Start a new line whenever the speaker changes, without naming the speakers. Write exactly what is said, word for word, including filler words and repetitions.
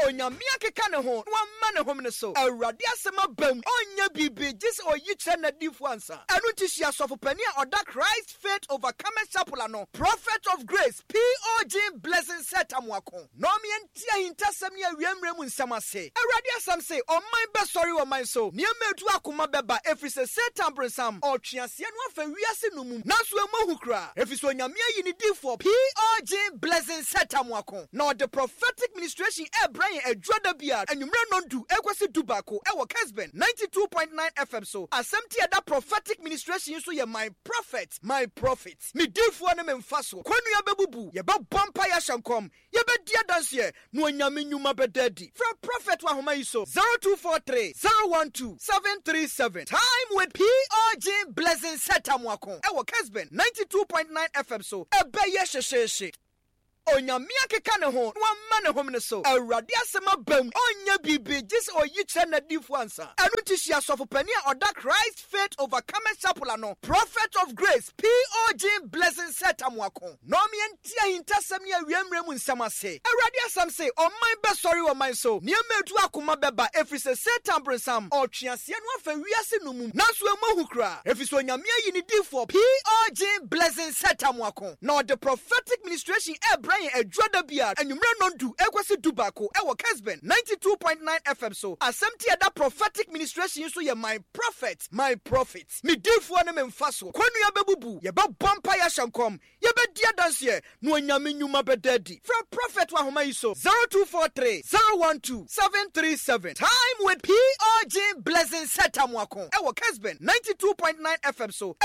onyamia keka ne ho wa ma ne hom ne so awurade asema bam onya bibi gis oyi kire na difu ansa enu ti hia sofopani a oda Christ Faith Overcomers Chapel no Prophet of Grace P O G Blessing Setamwako no me ntia hintasem ya wiemre mu nsam ase awurade asam say on my best sorry o my so ne medu akoma beba efrise Satan brensam otwease no afa wiase no mu naso emu hukra efise onyamia yi ni difu P O G Blessing Setamwako no the prophetic ministration e Brian Edwada bia enwumre no ndu ekwesi dubako e wo Kesben ninety-two point nine F M so assemti that prophetic ministration so ye my prophet my prophet me difu na me mfaso kwanu ya bebubu ye ba bompa ya shankom ye be dia dance ye no onyame nyuma bedadi from prophet wa homa yiso zero two four three zero one two seven three seven time with P O G Blessing Setamwako e wo Kesben ninety-two point nine F M so e be ye hwehwehwe onyamia keka ne ho wa ma ne hom ne so awurade asema bam onya bibi gis oyi kire na difu ansa enu ti hia sofopani a oda Christ Faith Overcomers Chapel no Prophet of Grace P O G Blessing Setamwako no me ntia hintasem ya wiemre mu nsam ase awurade asam say on my best sorry o my so ne medu akoma beba efrise Satan brensam otwease no afa wiase no mu naso emu hukra efise onyamia yi ni difu P O G Blessing Setamwako no the prophetic ministration e Brian Edwada bia enwumre no ndu ekwesi dubako e wo Kesben ninety-two point nine F M so assemti that prophetic ministration so ye my prophet my prophet me difu na me mfaso kwanu ya bebubu ye ba bompa ya shankom ye be dia dance ye no onyame nyuma bedadi from prophet wa homa yiso zero two four three zero one two seven three seven time with P O G Blessing Setamwako e wo Kesben ninety-two point nine F M so